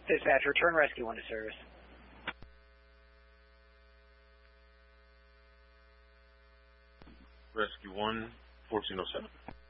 Dispatch, return Rescue 1 to service. Rescue 1, 1407.